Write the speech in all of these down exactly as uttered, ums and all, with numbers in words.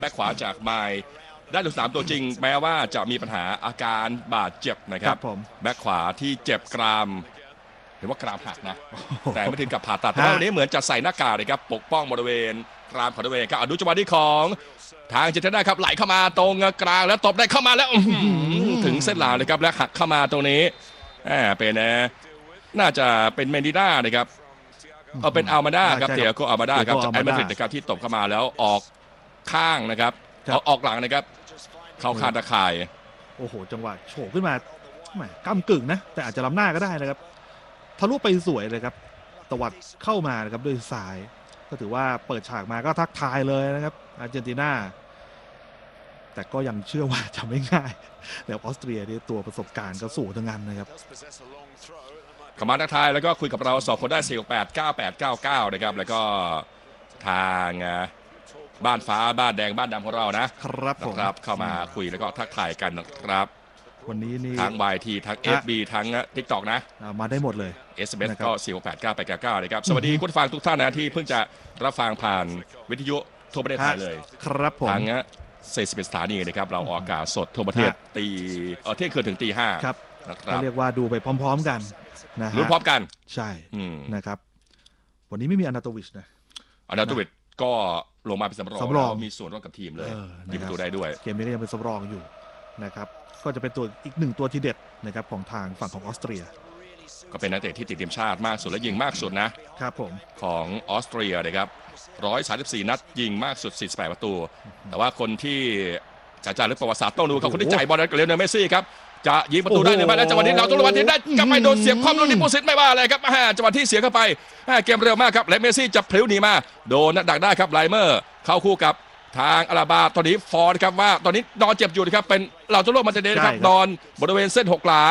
แบ็คขวาจากไมล์ได้ลงสนามตัวจริงแม้ว่าจะมีปัญหาอาการบาดเจ็บนะครับแบ็คขวาที่เจ็บกรามเห็นว่ากรามหักนะแต่ไม่ถึงกับผ่าตัดแต่ว่าวันนี้เหมือนจะใส่หน้ากากเลยครับปกป้องบริเวณกรามของตัวเองครับอนุจังหวะที่ของทางเจตนาครับไหลเข้ามาตรงกลางแล้วตบได้เข้ามาแล้วถึงเส้นหลังเลยครับและหักเข้ามาตรงนี้เป็นน่าจะเป็นเมดิน่านะครับเอาเป็นอัลมาด้าครับเตียโกอัลมาด้าครับจากแอตมาดริดนะครับที่ตบเข้ามาแล้วออกข้างนะครับเอาออกหลังนะครับเข้าคานตะข่ายโอ้โหจังหวะโฉบขึ้นมาแหมก้ำกึ่งนะแต่อาจจะล้ำหน้าก็ได้นะครับทะลุไปสวยเลยครับตวัดเข้ามานะครับด้วยซ้ายก็ถือว่าเปิดฉากมาก็ทักทายเลยนะครับอาร์เจนตินาแต่ก็ยังเชื่อว่าจะไม่ง่ายแล้วออสเตรียนี่ตัวประสบการณ์ก็สูงทั้งนั้นนะครับขมาทักทายแล้วก็คุยกับเราสองคนได้สี่ หก แปด เก้า แปด เก้า เก้านะครับแล้วก็ทางบ้านฟ้าบ้านแดงบ้านดำของเรานะครับผมครับเข้ามาคุยแล้วก็ทักทายกันนะครับวันนี้นี่ทั้ง วาย ที ทั้ง เอฟ บี ทั้ง TikTok นะมาได้หมดเลยเอส เอ็ม เอส ก็สี่ หก แปด เก้า แปด เก้า เก้านะครับสวัสดีคุณผู้ฟังทุกท่านนะที่เพิ่งจะรับฟังผ่านวิทยุทั่วประเทศไทยเลยครับผมทั้งสี่สิบเอ็ดสถานีนะครับเราออกอากาศสดทั่วประเทศตีเออเที่ยงคืนถึงตีห้าครับก็เรียกว่าดูไปพร้อมๆกันนะฮะรู้พร้อมกันใช่นะครับวันนี้ไม่มีอนาโตวิชนะอนาโตวิชก็ลงมาเป็นสำรองแล้วมีส่วนร่วมกับทีมเลยยิงประตูได้ด้วยเกมนี้ก็ยังเป็นสำรองอยู่นะครับก็จะเป็นตัวอีกหนึ่งตัวทีเด็ดนะครับของทางฝั่งของออสเตรียก็เป็นนักเตะที่ติดทีมชาติมากสุดและยิงมากสุดนะครับผมของออสเตรียนะครับหนึ่งร้อยสามสิบสี่นัดยิงมากสุดสี่สิบแปดประตูแต่ว่าคนที่จะจารึกประวัติศาสตร์ต้องดูครับคนที่จ่ายบอลกับเลโอเนลเมสซี่ครับจะยิงประตูได้หรือไม่และจังหวะนี้เราต้องระวังที่ได้กลับไปโดนเสียบความลูกนี้ปูซิตไม่ว่าเลยครับจังหวะที่เสียเข้าไปเกมเร็วมากครับและเมสซี่จะพลิ้วหนีมาโดนดักได้ครับไลเมอร์เข้าคู่กับทางอาราบาตอนนี้ฟอร์ดครับว่าตอนนี้นอนเจ็บอยู่นะครับเป็นเราจะโลกมันจะเดนครับนอนบริเวณเส้นหกหลา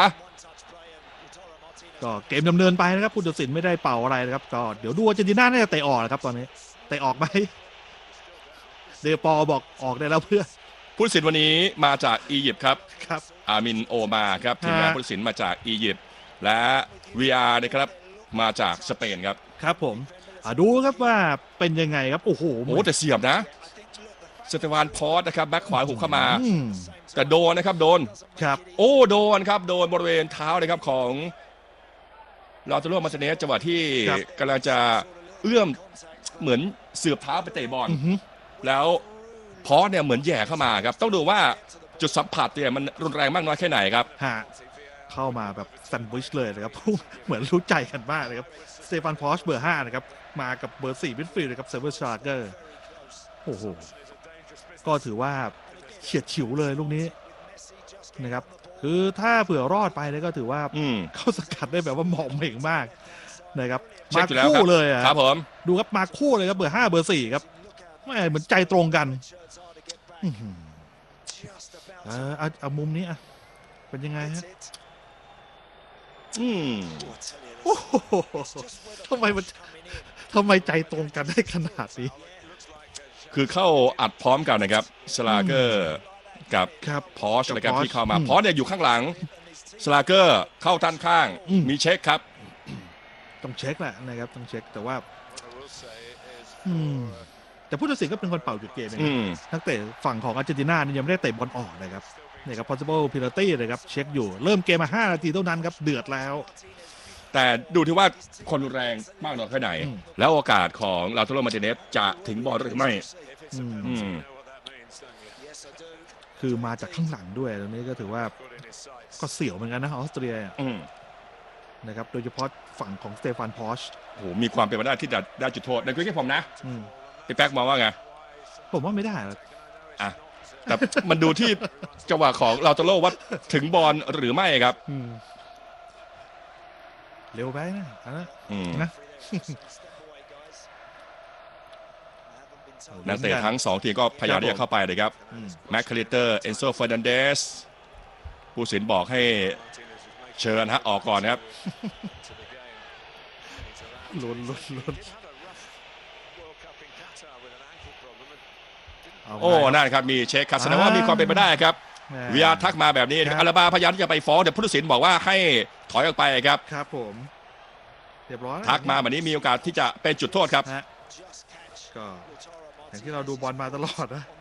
ก็เกมดำเนินไปนะครับผู้ตัดสินไม่ได้เป่าอะไรนะครับก็เดี๋ยวดูอาร์เจนตินาน่าจะเตะออกนะครับตอนนี้เตะออกไหมเดปอบอกออกได้แล้วเพื่อผู้ตัดสินวันนี้มาจากอียิปต์ครับครับอามินโอมาครับทีมงานผู้ตัดสินมาจากอียิปต์และ วี อาร์ นะครับมาจากสเปนครับครับผมดูครับว่าเป็นยังไงครับโอ้โหโอ้แต่เสียบนะสเตฟานพอสนะครับแบ็คขวาหุบเข้ามาแต่โดนนะครับโดนครับโอ้โดนครับโดนบริเวณเท้าเลยครับของเราจะร่วมมาเสเนสจังหวะที่กำลังจะเอื้อมเหมือนเสือบเท้าไปเตะบอลแล้วพอสเนี่ยเหมือนแย่เข้ามาครับต้องดูว่าจุดสัมผัสเนี่ยมันรุนแรงมากน้อยแค่ไหนครับฮะเข้ามาแบบแซนด์วิชเลยนะครับเหมือนรู้ใจกันมากเลยครับสเตฟานพอสเบอร์ห้านะครับมากับเบอร์สี่มิดฟิลด์นะครับเซเวอร์ชาร์เกอร์โอ้โหก็ถือว่าเฉียดฉิวเลยลูกนี้นะครับคือถ้าเผื่อรอดไปเนี่ยก็ถือว่าเข้าสกัดได้แบบว่าเหมาะเหม่งมากนะครับมาคู่เลยครับผมดูครับมาคู่เลยครับเบอร์ห้าเบอร์สี่ครับไม่เหมือนใจตรงกันเออเอาเอามุมนี้อ่ะเป็นยังไงฮะอืมโอ้โหทำไมมันทำไมใจตรงกันได้ขนาดนี้คือเข้าอัดพร้อมกันนะครับสลาเกอร์กับพอชนะครับที่เข้ามาพอชเนี่ยอยู่ข้างหลังสลาเกอร์เข้าด้านข้างมีเช็คครับต้องเช็คแหละนะครับต้องเช็คแต่ว่าอืมแต่ผู้ตัดสินก็เป็นคนเป่าหยุดเกมเองนักเตะฝั่งของอาร์เจนตินานี่ยังไม่ได้เตะบอลออกเลยครับนี่ครับ possible penalty เลยครับเช็คอยู่เริ่มเกมมาห้านาทีเท่านั้นครับเดือดแล้วแต่ดูที่ว่าคนแรงมากน้อยแค่ไหนแล้วโอกาสของลาโตโรมาร์ติเนสจะถึงบอลหรือไม่คือมาจากข้างหลังด้วยตรงนี้ก็ถือว่าก็เสี่ยวเหมือนกันนะออสเตรียนะครับโดยเฉพาะฝั่งของสเตฟานพอชโอ้โหมีความเป็นไปได้ที่จะได้จุดโทษในคุยกับผมนะพี่แป๊กมองว่าไงผมว่าไม่ได้หรอกอ่ะแต่มันดูที่จังหวะของลาโตโรว่าถึงบอลหรือไม่ครับเร็วไปนะนะนักเตะทั้งสองทีมก็พยายามที่จะเข้าไปเลยครับแม็กคาลิเตอร์เอนโซเฟอร์นันเดสผู้สินบอกให้เชิญฮะออกก่อนครับลุ้นลุ้นลุ้นโอ้นั่นครับมีเช็คครับแสดงว่ามีความเป็นไปได้ครับวีอาร์ทักมาแบบนี้อาราบาพยายามที่จะไปฟ้องแต่ผู้ตัดสินบอกว่าให้ถอยออกไปครับครับผมเรียบร้อยทักมาแบบนี้มีโอกาสที่จะเป็นจุดโทษครับก็อย่างที่เราดูบอลมาตลอดนะ